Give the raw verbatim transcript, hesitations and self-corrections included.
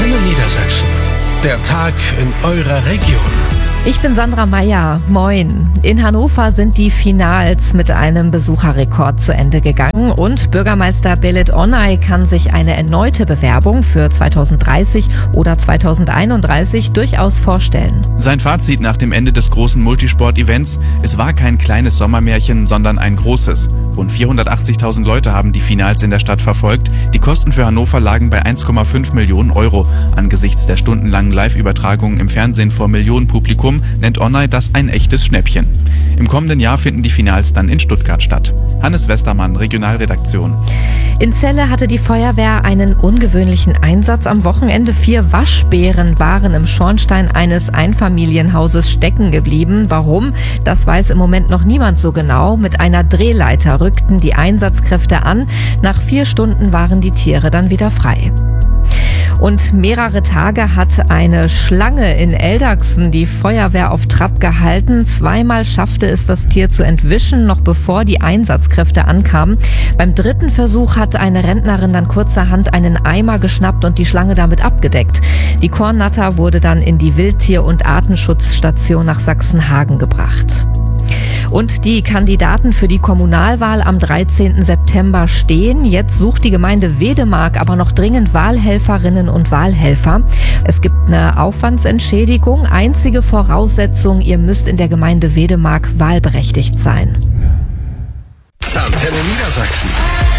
Antenne Niedersachsen. Der Tag in eurer Region. Ich bin Sandra Meyer. Moin. In Hannover sind die Finals mit einem Besucherrekord zu Ende gegangen und Bürgermeister Belit Onay kann sich eine erneute Bewerbung für zweitausenddreißig oder zweitausendeinunddreißig durchaus vorstellen. Sein Fazit nach dem Ende des großen Multisport-Events: Es war kein kleines Sommermärchen, sondern ein großes. Rund vierhundertachtzigtausend Leute haben die Finals in der Stadt verfolgt. Die Kosten für Hannover lagen bei eins Komma fünf Millionen Euro. Angesichts der stundenlangen Live-Übertragungen im Fernsehen vor Millionenpublikum nennt Onay das ein echtes Schnäppchen. Im kommenden Jahr finden die Finals dann in Stuttgart statt. Hannes Westermann, Regionalredaktion. In Celle hatte die Feuerwehr einen ungewöhnlichen Einsatz am Wochenende. Vier Waschbären waren im Schornstein eines Einfamilienhauses stecken geblieben. Warum? Das weiß im Moment noch niemand so genau. Mit einer Drehleiter rückten die Einsatzkräfte an. Nach vier Stunden waren die Tiere dann wieder frei. Und mehrere Tage hat eine Schlange in Eldagsen die Feuerwehr auf Trab gehalten. Zweimal schaffte es das Tier zu entwischen, noch bevor die Einsatzkräfte ankamen. Beim dritten Versuch hat eine Rentnerin dann kurzerhand einen Eimer geschnappt und die Schlange damit abgedeckt. Die Kornnatter wurde dann in die Wildtier- und Artenschutzstation nach Sachsenhagen gebracht. Und die Kandidaten für die Kommunalwahl am dreizehnten September stehen. Jetzt sucht die Gemeinde Wedemark aber noch dringend Wahlhelferinnen und Wahlhelfer. Es gibt eine Aufwandsentschädigung. Einzige Voraussetzung: ihr müsst in der Gemeinde Wedemark wahlberechtigt sein. Antenne Niedersachsen.